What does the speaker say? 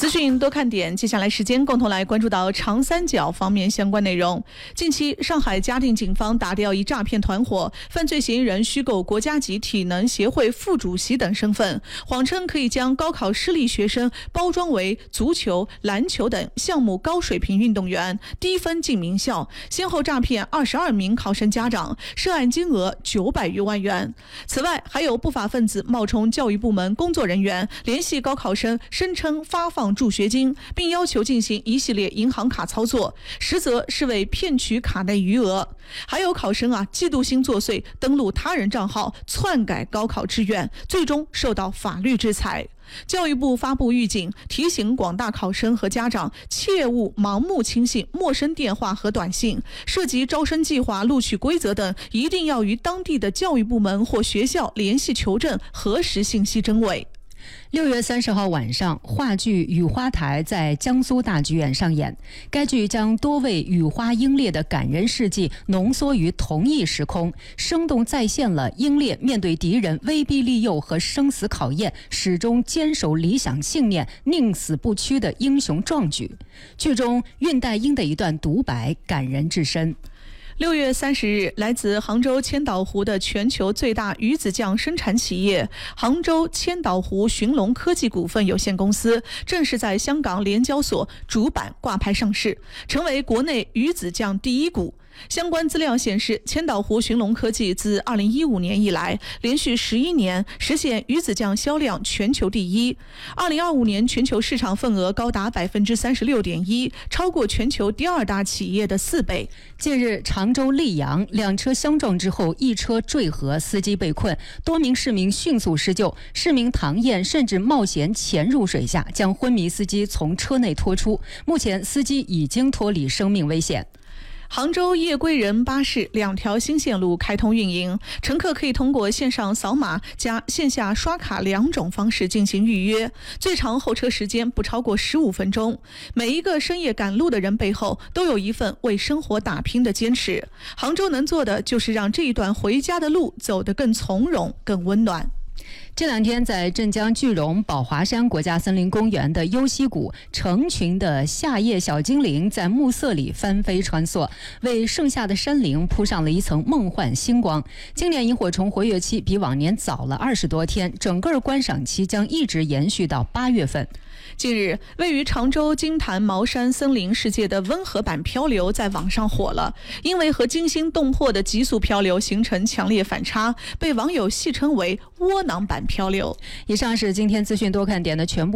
资讯多看点，接下来时间共同来关注到长三角方面相关内容。近期，上海嘉定警方打掉一诈骗团伙，犯罪嫌疑人虚构国家级体能协会副主席等身份，谎称可以将高考失利学生包装为足球、篮球等项目高水平运动员，低分进名校，先后诈骗22名考生家长，涉案金额900余万元。此外，还有不法分子冒充教育部门工作人员，联系高考生，声称发放助学金，并要求进行一系列银行卡操作，实则是为骗取卡内余额。还有考生嫉妒心作祟，登录他人账号篡改高考志愿，最终受到法律制裁。教育部发布预警，提醒广大考生和家长切勿盲目轻信陌生电话和短信，涉及招生计划、录取规则等，一定要与当地的教育部门或学校联系求证，核实信息真伪。 6月30号晚上，话剧《雨花台》在江苏大剧院上演。该剧将多位雨花英烈的感人事迹浓缩于同一时空，生动再现了英烈面对敌人威逼利诱和生死考验，始终坚守理想信念、宁死不屈的英雄壮举。剧中恽代英的一段独白感人至深。 6月30日，来自杭州千岛湖的全球最大鱼子酱生产企业杭州千岛湖寻龙科技股份有限公司正式在香港联交所主板挂牌上市，成为国内鱼子酱第一股。相关资料显示，千岛湖寻龙科技自2015年以来，连续11年实现鱼子酱销量全球第一。2025年全球市场份额高达36.1%，超过全球第2大企业的4倍。 近日，常州溧阳两车相撞之后，一车坠河，司机被困，多名市民迅速施救。市民唐燕甚至冒险潜入水下，将昏迷司机从车内拖出。目前，司机已经脱离生命危险。 杭州夜归人巴士2条新线路开通运营，乘客可以通过线上扫码加线下刷卡2种方式进行预约，最长候车时间不超过15分钟。每一个深夜赶路的人背后都有一份为生活打拼的坚持。杭州能做的就是让这一段回家的路走得更从容、更温暖。 这2天，在镇江句容宝华山国家森林公园的幽溪谷，成群的夏夜小精灵在暮色里翻飞穿梭，为盛夏的山林铺上了一层梦幻星光。今年萤火虫活跃期比往年早了20多天，整个观赏期将一直延续到8月份。 近日，位于常州金坛茅山森林世界的温和版漂流在网上火了，因为和惊心动魄的急速漂流形成强烈反差，被网友戏称为窝囊版漂流。 以上是今天资讯多看点的全部